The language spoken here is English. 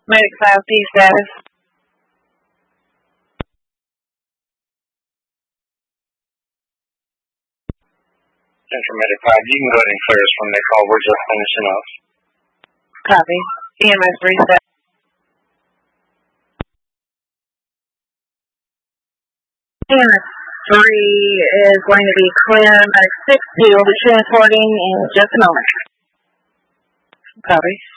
Medic 5D status. Medic 5, you can go ahead and clear us from that call. We're just finishing off. Copy. EMS reset. EMS 3 is going to be clear. Medic 6 2 will be transporting in just a moment. Copy.